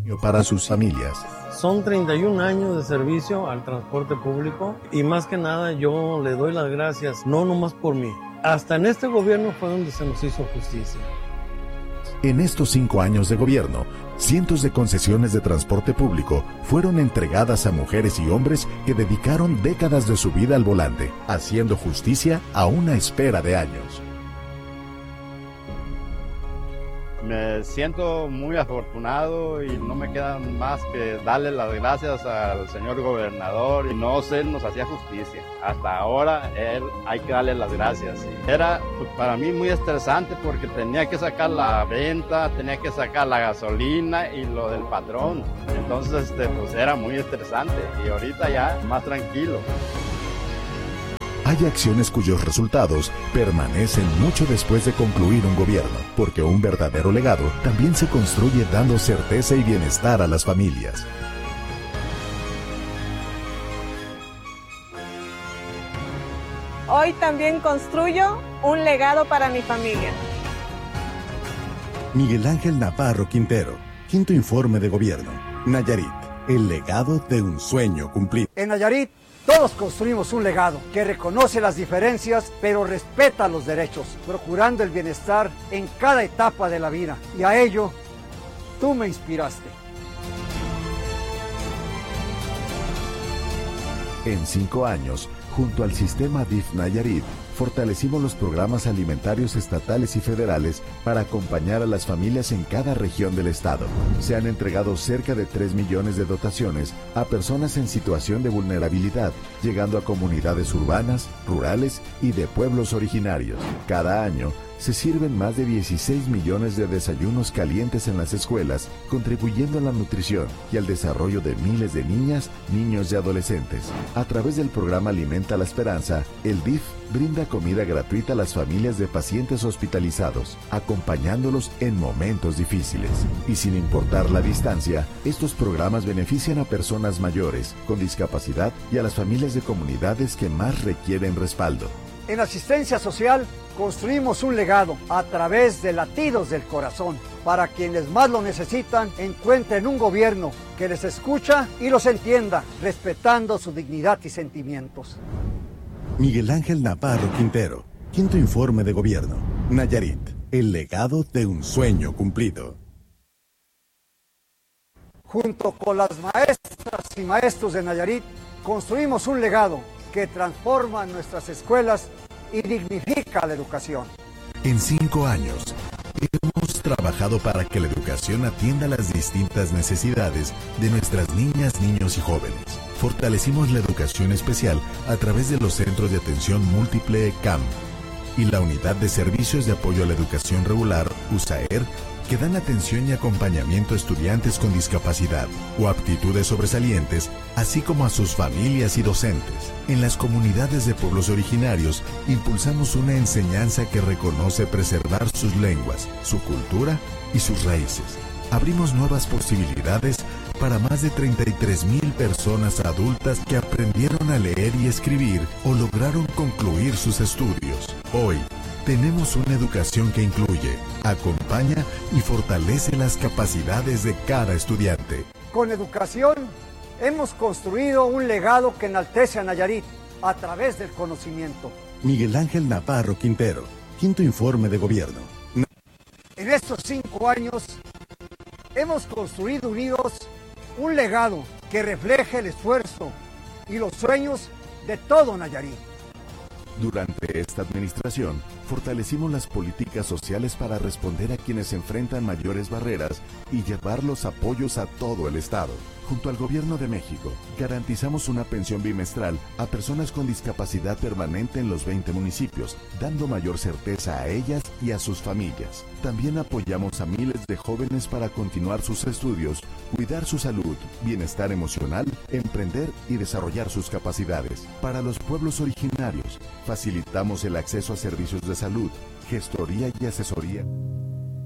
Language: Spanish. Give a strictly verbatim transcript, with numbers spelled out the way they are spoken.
para sus familias. Son treinta y un años de servicio al transporte público y más que nada yo le doy las gracias, no nomás por mí. Hasta en este gobierno fue donde se nos hizo justicia. En estos cinco años de gobierno, cientos de concesiones de transporte público fueron entregadas a mujeres y hombres que dedicaron décadas de su vida al volante, haciendo justicia a una espera de años. Me siento muy afortunado y no me queda más que darle las gracias al señor gobernador. Y no sé, nos hacía justicia. Hasta ahora él hay que darle las gracias. Era pues, para mí muy estresante porque tenía que sacar la venta, tenía que sacar la gasolina y lo del patrón. Entonces este, pues, era muy estresante y ahorita ya más tranquilo. Hay acciones cuyos resultados permanecen mucho después de concluir un gobierno, porque un verdadero legado también se construye dando certeza y bienestar a las familias. Hoy también construyo un legado para mi familia. Miguel Ángel Navarro Quintero, quinto informe de gobierno. Nayarit, el legado de un sueño cumplido. En Nayarit, todos construimos un legado que reconoce las diferencias, pero respeta los derechos, procurando el bienestar en cada etapa de la vida. Y a ello, tú me inspiraste. En cinco años, junto al sistema D I F Nayarit, fortalecimos los programas alimentarios estatales y federales para acompañar a las familias en cada región del estado. Se han entregado cerca de tres millones de dotaciones a personas en situación de vulnerabilidad, llegando a comunidades urbanas, rurales y de pueblos originarios. Cada año, se sirven más de dieciséis millones de desayunos calientes en las escuelas, contribuyendo a la nutrición y al desarrollo de miles de niñas, niños y adolescentes. A través del programa Alimenta la Esperanza, el D I F brinda comida gratuita a las familias de pacientes hospitalizados, acompañándolos en momentos difíciles. Y sin importar la distancia, estos programas benefician a personas mayores, con discapacidad y a las familias de comunidades que más requieren respaldo. En asistencia social, construimos un legado a través de latidos del corazón. Para quienes más lo necesitan, encuentren un gobierno que les escucha y los entienda, respetando su dignidad y sentimientos. Miguel Ángel Navarro Quintero, quinto informe de gobierno. Nayarit, el legado de un sueño cumplido. Junto con las maestras y maestros de Nayarit, construimos un legado que transforma nuestras escuelas y dignifica la educación. En cinco años, hemos trabajado para que la educación atienda las distintas necesidades de nuestras niñas, niños y jóvenes. Fortalecimos la educación especial a través de los Centros de Atención Múltiple C A M y la Unidad de Servicios de Apoyo a la Educación Regular, USAER, que dan atención y acompañamiento a estudiantes con discapacidad o aptitudes sobresalientes, así como a sus familias y docentes. En las comunidades de pueblos originarios, impulsamos una enseñanza que reconoce preservar sus lenguas, su cultura y sus raíces. Abrimos nuevas posibilidades para más de treinta y tres mil personas adultas que aprendieron a leer y escribir o lograron concluir sus estudios. Hoy, tenemos una educación que incluye, acompaña y fortalece las capacidades de cada estudiante. Con educación, hemos construido un legado que enaltece a Nayarit a través del conocimiento. Miguel Ángel Navarro Quintero, quinto informe de gobierno. En estos cinco años, hemos construido unidos un legado que refleje el esfuerzo y los sueños de todo Nayarit. Durante esta administración, fortalecimos las políticas sociales para responder a quienes enfrentan mayores barreras y llevar los apoyos a todo el estado. Junto al Gobierno de México, garantizamos una pensión bimestral a personas con discapacidad permanente en los veinte municipios, dando mayor certeza a ellas y a sus familias. También apoyamos a miles de jóvenes para continuar sus estudios, cuidar su salud, bienestar emocional, emprender y desarrollar sus capacidades. Para los pueblos originarios, facilitamos el acceso a servicios de salud, gestoría y asesoría.